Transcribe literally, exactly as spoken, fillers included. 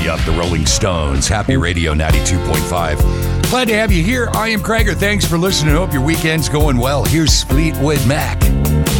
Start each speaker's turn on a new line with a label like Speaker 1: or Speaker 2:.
Speaker 1: Up, the Rolling Stones. Happy Radio ninety-two point five. Glad to have you here. I am Krager. Thanks for listening. Hope your weekend's going well. Here's Fleetwood Mac.